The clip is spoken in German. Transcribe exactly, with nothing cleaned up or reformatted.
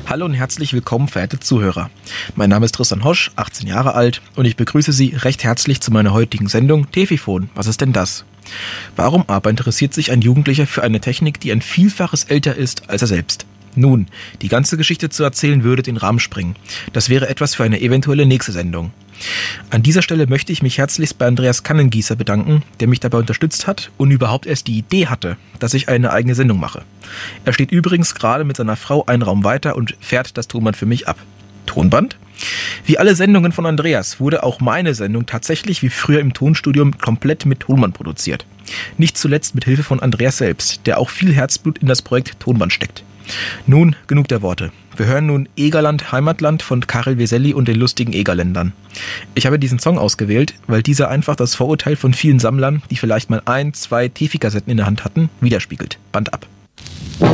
Hallo und herzlich willkommen, verehrte Zuhörer. Mein Name ist Tristan Hosch, achtzehn Jahre alt, und ich begrüße Sie recht herzlich zu meiner heutigen Sendung Tefifon. Was ist denn das? Warum aber interessiert sich ein Jugendlicher für eine Technik, die ein Vielfaches älter ist als er selbst? Nun, die ganze Geschichte zu erzählen würde den Rahmen sprengen. Das wäre etwas für eine eventuelle nächste Sendung. An dieser Stelle möchte ich mich herzlichst bei Andreas Kannengießer bedanken, der mich dabei unterstützt hat und überhaupt erst die Idee hatte, dass ich eine eigene Sendung mache. Er steht übrigens gerade mit seiner Frau einen Raum weiter und fährt das Tonband für mich ab. Tonband? Wie alle Sendungen von Andreas wurde auch meine Sendung tatsächlich wie früher im Tonstudium komplett mit Tonband produziert. Nicht zuletzt mit Hilfe von Andreas selbst, der auch viel Herzblut in das Projekt Tonband steckt. Nun, genug der Worte. Wir hören nun Egerland, Heimatland von Karel Veselli und den lustigen Egerländern. Ich habe diesen Song ausgewählt, weil dieser einfach das Vorurteil von vielen Sammlern, die vielleicht mal ein, zwei Tefi-Kassetten in der Hand hatten, widerspiegelt. Band ab.